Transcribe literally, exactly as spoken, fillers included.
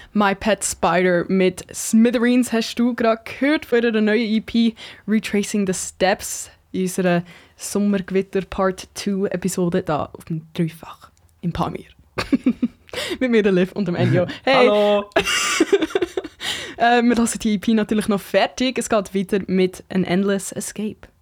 My Pet Spider mit Smithereens hast du gerade gehört von ihrer neuen E P Retracing the Steps in unserer Sommergewitter Part zwei Episode da auf dem Dreifach im Pamir. Mit mir, der Liv und dem Enjo. Hey! Hallo! äh, wir lassen die E P natürlich noch fertig. Es geht weiter mit An Endless Escape.